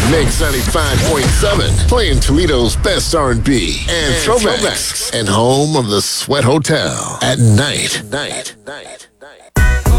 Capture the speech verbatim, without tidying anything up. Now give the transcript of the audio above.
Mix ninety-five point seven, playing Toledo's best R and B and, and throwbacks, and home of the Sweat Hotel at night. night. night. night.